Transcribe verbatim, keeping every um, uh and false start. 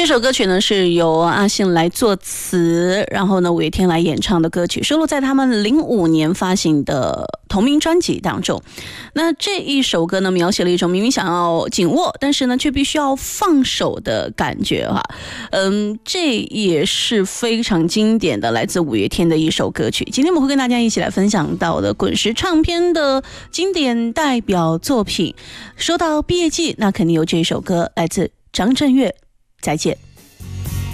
这首歌曲呢是由阿信来作词，然后呢五月天来演唱的歌曲，收录在他们零五年发行的同名专辑当中。那这一首歌呢，描写了一种明明想要紧握，但是呢却必须要放手的感觉哈。嗯，这也是非常经典的来自五月天的一首歌曲。今天我们会跟大家一起来分享到的滚石唱片的经典代表作品。说到毕业季，那肯定有这首歌，来自张震岳，再见。